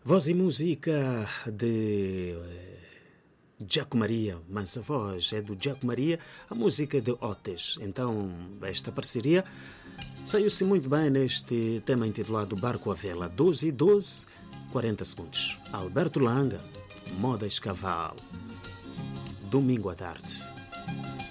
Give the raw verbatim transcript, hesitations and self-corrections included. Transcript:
Voz e música de Jaco Maria, mas a voz é do Jaco Maria, a música é de Otis. Então, esta parceria saiu-se muito bem neste tema intitulado Barco à Vela, doze e doze, quarenta segundos. Alberto Langa, Moda Escaval, domingo à tarde.